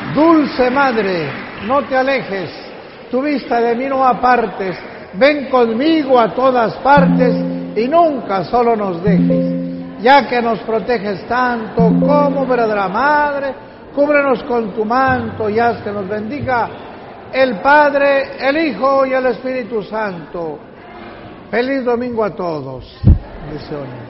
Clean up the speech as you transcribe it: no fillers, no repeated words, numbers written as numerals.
Dulce Madre, no te alejes, tu vista de mí no apartes, ven conmigo a todas partes y nunca solo nos dejes, ya que nos proteges tanto como verdadera Madre, cúbrenos con tu manto y haz que nos bendiga el Padre, el Hijo y el Espíritu Santo. Feliz domingo a todos. Bendiciones.